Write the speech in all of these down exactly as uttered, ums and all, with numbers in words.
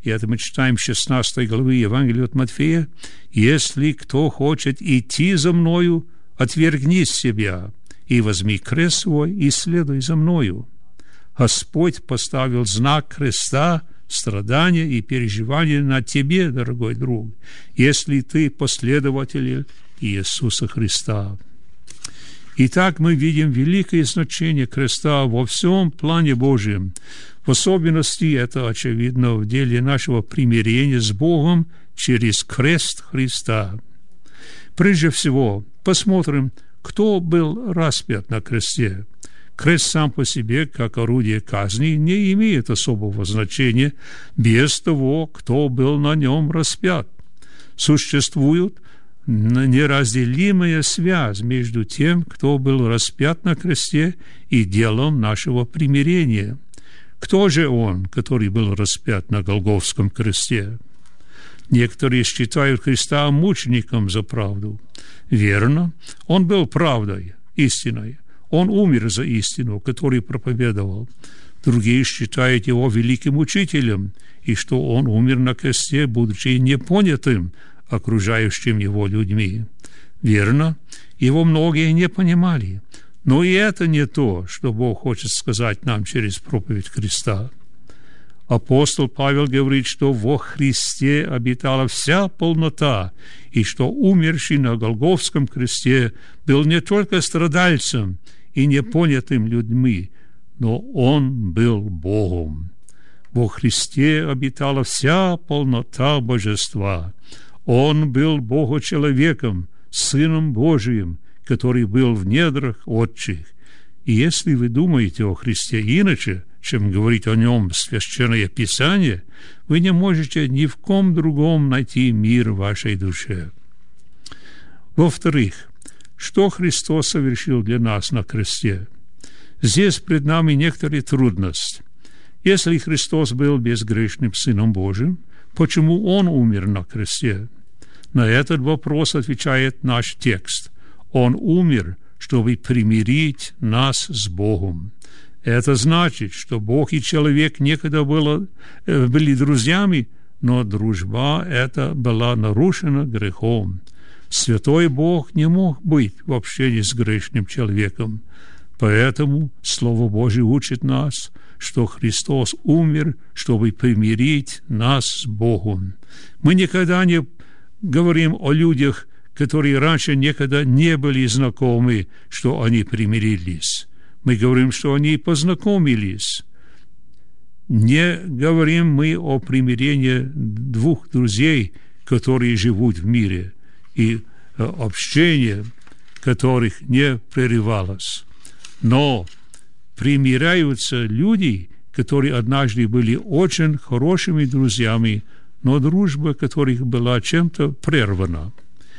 и это мы читаем в шестнадцатой главе Евангелия от Матфея: «Если кто хочет идти за мною, отвергни себя, и возьми крест свой, и следуй за мною». Господь поставил знак креста, страдания и переживания на тебе, дорогой друг, если ты последователь Иисуса Христа. Итак, мы видим великое значение креста во всем плане Божьем. В особенности это очевидно в деле нашего примирения с Богом через крест Христа. Прежде всего, посмотрим, кто был распят на кресте. Крест сам по себе, как орудие казни, не имеет особого значения без того, кто был на нем распят. Существует неразделимая связь между тем, кто был распят на кресте, и делом нашего примирения. Кто же он, который был распят на Голгофском кресте? Некоторые считают Христа мучеником за правду. Верно, он был правдой, истиной. Он умер за истину, которую проповедовал. Другие считают его великим учителем, и что он умер на кресте, будучи непонятым окружающим его людьми. Верно, его многие не понимали, но и это не то, что Бог хочет сказать нам через проповедь креста. Апостол Павел говорит, что во Христе обитала вся полнота, и что умерший на Голгофском кресте был не только страдальцем и непонятым людьми, но он был Богом. Во Христе обитала вся полнота божества. Он был Богу-человеком, Сыном Божиим, который был в недрах отчих. И если вы думаете о Христе иначе, чем говорит о нем Священное Писание, вы не можете ни в ком другом найти мир в вашей душе. Во-вторых, что Христос совершил для нас на кресте? Здесь пред нами некоторые трудности. Если Христос был безгрешным Сыном Божиим, почему Он умер на кресте? На этот вопрос отвечает наш текст. Он умер, чтобы примирить нас с Богом. Это значит, что Бог и человек некогда было, были друзьями, но дружба эта была нарушена грехом. Святой Бог не мог быть в общении с грешным человеком. Поэтому Слово Божие учит нас, что Христос умер, чтобы примирить нас с Богом. Мы никогда не говорим о людях, которые раньше никогда не были знакомы, что они примирились. Мы говорим, что они познакомились. Не говорим мы о примирении двух друзей, которые живут в мире, и общение которых не прерывалось. Но примиряются люди, которые однажды были очень хорошими друзьями, но дружба которых была чем-то прервана.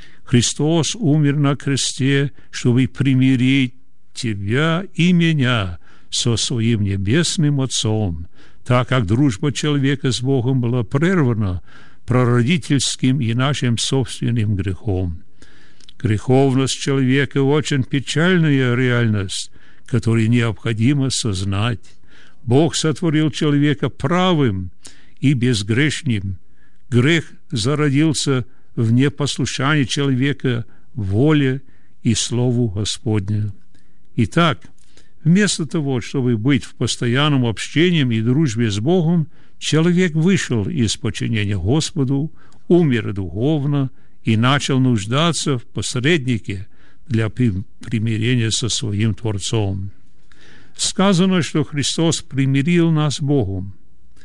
Христос умер на кресте, чтобы примирить тебя и меня со своим небесным Отцом, так как дружба человека с Богом была прервана прародительским и нашим собственным грехом. Греховность человека – очень печальная реальность, которую необходимо сознать. Бог сотворил человека правым и безгрешным. Грех зародился в непослушании человека воле и Слову Господню. Итак, вместо того, чтобы быть в постоянном общении и дружбе с Богом, человек вышел из подчинения Господу, умер духовно и начал нуждаться в посреднике для примирения со своим Творцом. Сказано, что Христос примирил нас с Богом.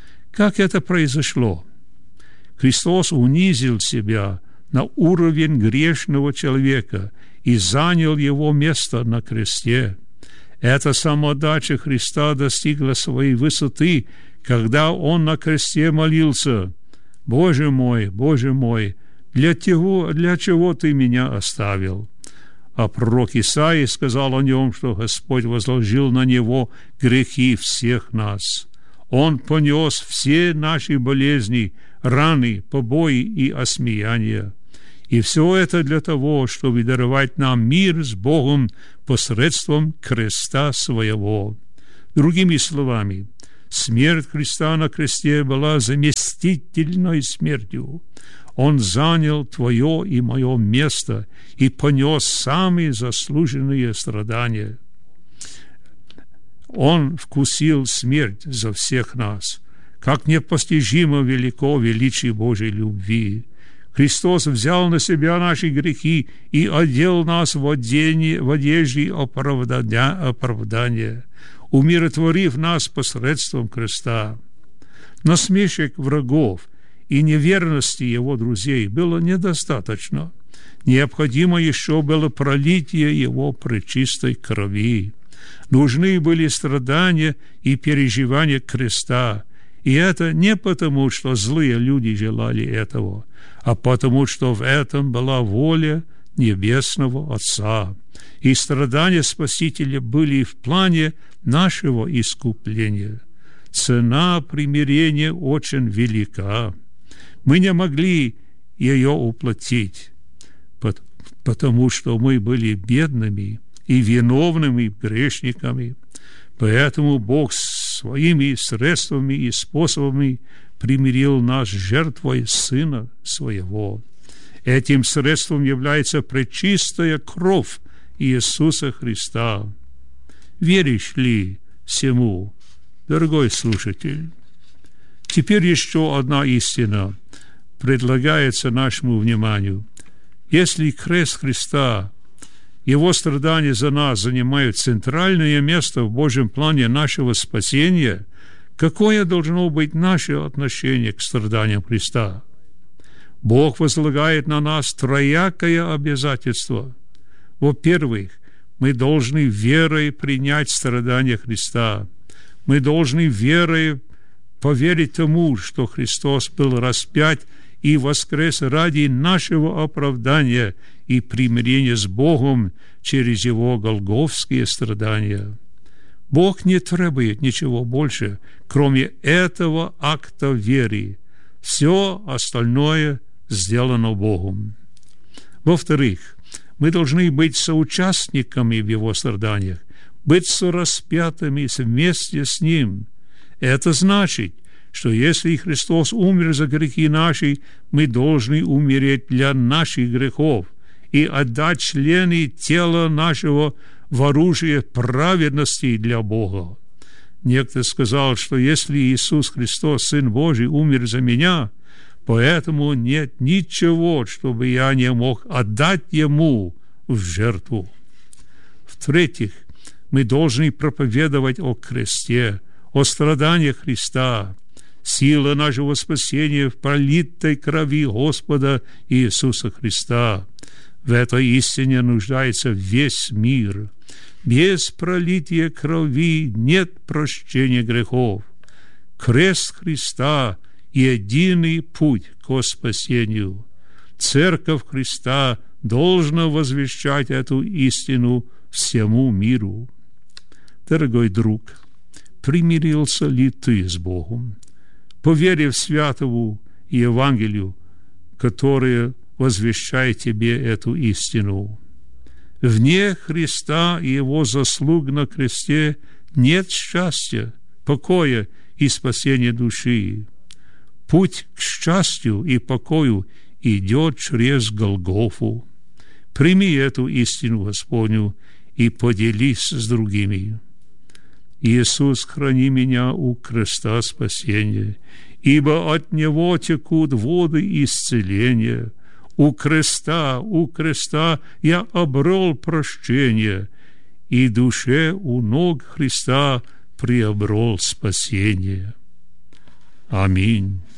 Как это произошло? Христос унизил себя на уровень грешного человека и занял его место на кресте. Эта самоотдача Христа достигла своей высоты, когда Он на кресте молился: «Боже мой, Боже мой, для чего, для чего Ты меня оставил?» А пророк Исаия сказал о Нем, что Господь возложил на Него грехи всех нас. Он понес все наши болезни, раны, побои и осмеяния. И все это для того, чтобы даровать нам мир с Богом посредством креста Своего. Другими словами, Смерть Христа на кресте была заместительной смертью. Он занял твое и мое место и понес самые заслуженные страдания. Он вкусил смерть за всех нас. Как непостижимо велико величие Божьей любви! Христос взял на себя наши грехи и одел нас в оденье, в одежде оправдания, оправдания, умиротворив нас посредством креста. Насмешек врагов и неверности его друзей было недостаточно. Необходимо еще было пролитие его пречистой крови. Нужны были страдания и переживания креста. И это не потому, что злые люди желали этого, а потому, что в этом была воля Небесного Отца. И страдания Спасителя были в плане нашего искупления. Цена примирения очень велика. Мы не могли ее уплатить, потому что мы были бедными и виновными грешниками. Поэтому Бог своими средствами и способами примирил нас жертвой Сына Своего. Этим средством является пречистая кровь Иисуса Христа. Веришь ли всему, дорогой слушатель? Теперь еще одна истина предлагается нашему вниманию. Если крест Христа, Его страдания за нас занимают центральное место в Божьем плане нашего спасения, какое должно быть наше отношение к страданиям Христа? Бог возлагает на нас троякое обязательство. Во-первых, мы должны верой принять страдания Христа. Мы должны верой поверить тому, что Христос был распят и воскрес ради нашего оправдания и примирения с Богом через Его голгофские страдания. Бог не требует ничего больше, кроме этого акта веры. Все остальное сделано Богом. Во-вторых, мы должны быть соучастниками в Его страданиях, быть сораспятыми вместе с Ним. Это значит, что если Христос умер за грехи наши, мы должны умереть для наших грехов и отдать члены тела нашего в оружие праведности для Бога. Некто сказал, что если Иисус Христос, Сын Божий, умер за меня, поэтому нет ничего, чтобы я не мог отдать Ему в жертву. В-третьих, мы должны проповедовать о кресте, о страданиях Христа. Сила нашего спасения в пролитой крови Господа Иисуса Христа. В этой истине нуждается весь мир. Без пролития крови нет прощения грехов. Крест Христа – единый путь к спасению. Церковь Христа должна возвещать эту истину всему миру. Дорогой друг, примирился ли ты с Богом, поверив святому Евангелию, которое возвещает тебе эту истину? Вне Христа и Его заслуг на кресте нет счастья, покоя и спасения души. Путь к счастью и покою идет через Голгофу. Прими эту истину Господню и поделись с другими. Иисус, храни меня у креста спасения, ибо от Него текут воды исцеления. У креста, у креста я обрел прощение, и душе у ног Христа приобрел спасение. Аминь.